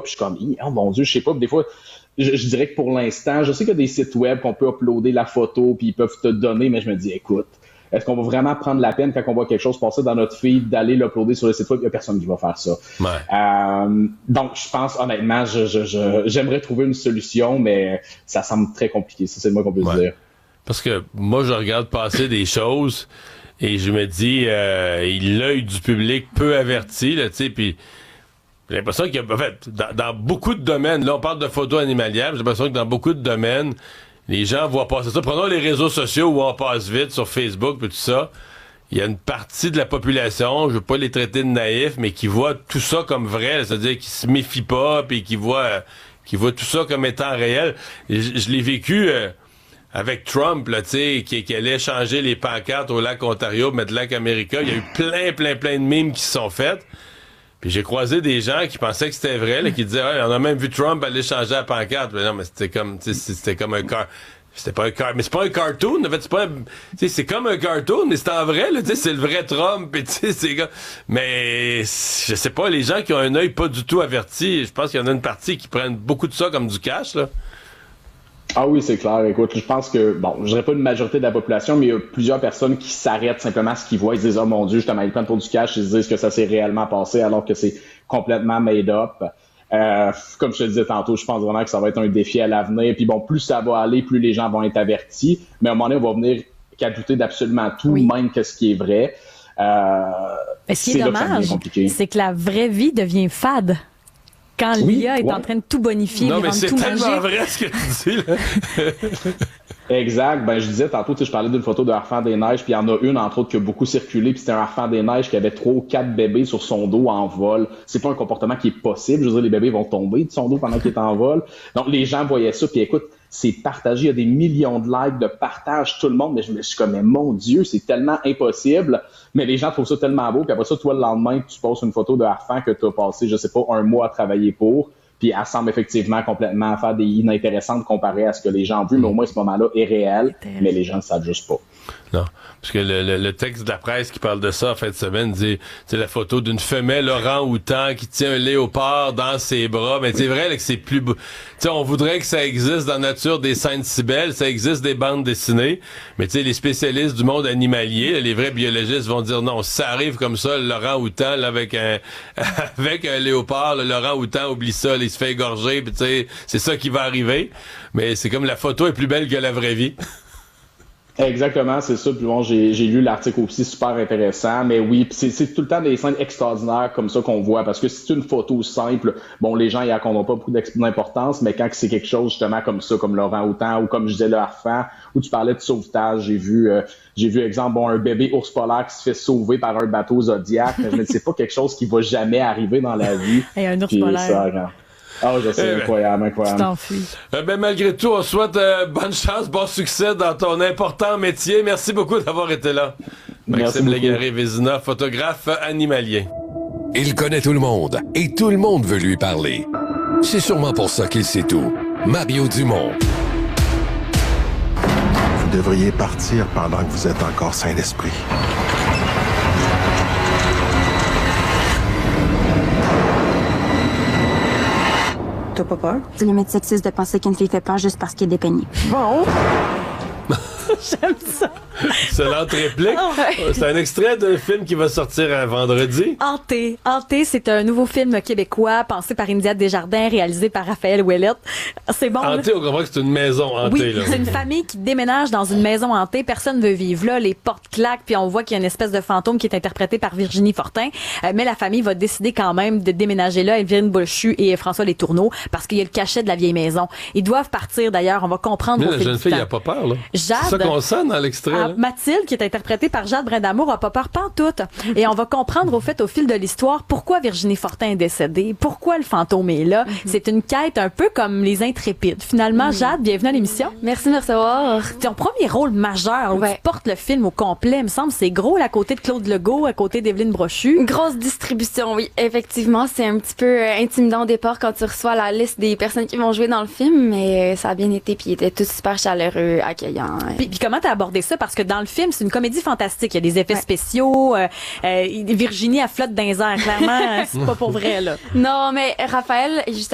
puis je suis comme, oh mon Dieu, je sais pas, des fois, je dirais que pour l'instant, je sais qu'il y a des sites web qu'on peut uploader la photo, puis ils peuvent te donner, mais je me dis, écoute, est-ce qu'on va vraiment prendre la peine quand on voit quelque chose passer dans notre feed d'aller l'uploader sur le site web? Il n'y a personne qui va faire ça. Ouais. Donc, je pense, honnêtement, j'aimerais trouver une solution, mais ça semble très compliqué. Ça, c'est le moins qu'on peut dire. Parce que moi, je regarde passer des choses et je me dis, l'œil du public peu averti, là, tu sais, puis j'ai l'impression qu'il y a, en fait, dans beaucoup de domaines, là, on parle de photos animalières, j'ai l'impression que dans beaucoup de domaines, les gens voient passer ça. Prenons les réseaux sociaux où on passe vite sur Facebook et tout ça. Il y a une partie de la population, je veux pas les traiter de naïfs, mais qui voit tout ça comme vrai, c'est-à-dire qui se méfie pas, puis qui voit tout ça comme étant réel. Et je l'ai vécu avec Trump, là, tu sais, qui allait changer les pancartes au lac Ontario, mettre lac America. Il y a eu plein de mimes qui se sont faites. Puis j'ai croisé des gens qui pensaient que c'était vrai, là, qui disaient, ouais, on a même vu Trump aller changer la pancarte. Mais non, mais c'était comme un c'était pas un mais c'est pas un cartoon, en fait, c'est comme un cartoon, mais c'est en vrai, là, tu sais, c'est le vrai Trump, et tu sais, mais je sais pas, les gens qui ont un œil pas du tout averti, je pense qu'il y en a une partie qui prennent beaucoup de ça comme du cash, là. Ah oui, c'est clair. Écoute, je pense que, bon, je dirais pas une majorité de la population, mais il y a plusieurs personnes qui s'arrêtent simplement à ce qu'ils voient. Ils se disent, oh mon Dieu, justement, ils prennent pour du cash. Ils se disent que ça s'est réellement passé alors que c'est complètement made up. Comme je te disais tantôt, je pense vraiment que ça va être un défi à l'avenir. Puis bon, plus ça va aller, plus les gens vont être avertis. Mais à un moment donné, on va venir qu'à douter d'absolument tout, même que ce qui est vrai. Mais ce qui est dommage, c'est que la vraie vie devient fade. Quand l'IA est en train de tout bonifier, non, mais rendre c'est tout tellement magique. vrai ce que tu dis, là. Exact. Ben, je disais tantôt, tu sais, je parlais d'une photo de Harfang des Neiges, puis il y en a une, entre autres, qui a beaucoup circulé, puis c'était un Harfang des Neiges qui avait 3 ou 4 bébés sur son dos en vol. C'est pas un comportement qui est possible. Je veux dire, les bébés vont tomber de son dos pendant qu'il est en vol. Donc, les gens voyaient ça, puis écoute, c'est partagé. Il y a des millions de likes, de partages, tout le monde, mais je me suis comme, mais mon Dieu, c'est tellement impossible. Mais les gens trouvent ça tellement beau, puis après ça, toi, le lendemain, tu postes une photo de Harfang que tu as passé, je sais pas, un mois à travailler pour. Puis elle semble effectivement complètement faire des inintéressantes comparées à ce que les gens ont vu, mais au moins ce moment-là est réel, mais les gens ne savent juste pas. Non, parce que le texte de la presse qui parle de ça en fin de semaine dit, c'est la photo d'une femelle orang-outan qui tient un léopard dans ses bras, mais c'est vrai là, que c'est plus beau. Tu sais, on voudrait que ça existe dans la nature des scènes si belles, ça existe des bandes dessinées, mais tu sais, les spécialistes du monde animalier, les vrais biologistes vont dire non, si ça arrive comme ça, l'orang-outan là, avec un avec un léopard, l'orang-outan oublie ça, il se fait égorger, puis tu sais, c'est ça qui va arriver, mais c'est comme la photo est plus belle que la vraie vie. Exactement, c'est ça. Puis bon, j'ai lu l'article aussi, super intéressant. Mais oui, c'est tout le temps des scènes extraordinaires comme ça qu'on voit. Parce que si c'est une photo simple, bon, les gens y accordent pas beaucoup d'importance. Mais quand c'est quelque chose justement comme ça, comme l'orang-outan ou comme je disais le harfang, où tu parlais de sauvetage, j'ai vu exemple, bon, un bébé ours polaire qui se fait sauver par un bateau Zodiac. Mais je me dis, c'est pas quelque chose qui va jamais arriver dans la vie. Et un ours polaire. Je sais, incroyable. Tu t'enfuis. Malgré tout, on souhaite bonne chance, bon succès dans ton important métier. Merci beaucoup d'avoir été là. Maxime Légaré-Vézina, photographe animalier. Il connaît tout le monde et tout le monde veut lui parler. C'est sûrement pour ça qu'il sait tout. Mario Dumont. Vous devriez partir pendant que vous êtes encore sain d'esprit. T'as pas peur? C'est limite sexiste de penser qu'une fille fait peur juste parce qu'elle est dépeignée. Bon. J'aime ça. Excellente réplique. C'est un extrait d'un film qui va sortir un vendredi. Hanté. Hanté, c'est un nouveau film québécois pensé par India Desjardins, réalisé par Raphaël Ouellette. C'est bon. Hanté, on comprend que c'est une maison hantée. Oui, là. C'est une famille qui déménage dans une maison hantée. Personne veut vivre là. Les portes claquent, puis on voit qu'il y a une espèce de fantôme qui est interprété par Virginie Fortin. Mais la famille va décider quand même de déménager là. Elvire Bolchu et François Letourneau, parce qu'il y a le cachet de la vieille maison. Ils doivent partir d'ailleurs. On va comprendre. Mais la jeune fille, elle a pas peur, là. Jade, c'est ça qu'on sent dans l'extrait. Mathilde, qui est interprétée par Jade Brindamour, a pas peur pantoute. Et on va comprendre au fil de l'histoire pourquoi Virginie Fortin est décédée, pourquoi le fantôme est là. C'est une quête un peu comme Les Intrépides. Finalement, Jade, bienvenue à l'émission. Merci de me recevoir. Ton premier rôle majeur, où tu portes le film au complet, il me semble, c'est gros, à côté de Claude Legault, à côté d'Evelyne Brochu. Une grosse distribution, oui. Effectivement, c'est un petit peu intimidant au départ quand tu reçois la liste des personnes qui vont jouer dans le film, mais ça a bien été, puis ils étaient tous super chaleureux, accueillants. Puis comment t'as abordé ça? Parce que dans le film, c'est une comédie fantastique. Il y a des effets spéciaux. Virginie, elle flotte dans les airs. Clairement, c'est pas pour vrai, là. Non, mais Raphaël, justement,